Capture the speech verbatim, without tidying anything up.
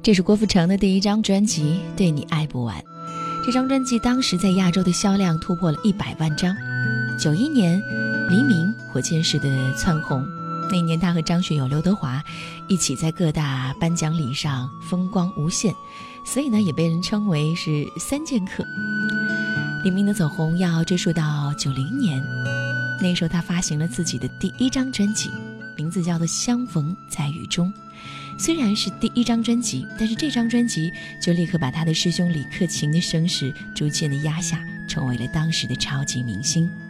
这是郭富城的第一张专辑《对你爱不完》。这张专辑当时在亚洲的销量突破了一百万张。九一年，黎明火箭式的窜红，那一年他和张学友、刘德华一起在各大颁奖礼上风光无限，所以呢也被人称为是三剑客。黎明的走红要追溯到九零年，那时候他发行了自己的第一张专辑，名字叫做《相逢在雨中》。虽然是第一张专辑，但是这张专辑就立刻把他的师兄李克勤的声势逐渐的压下，成为了当时的超级明星。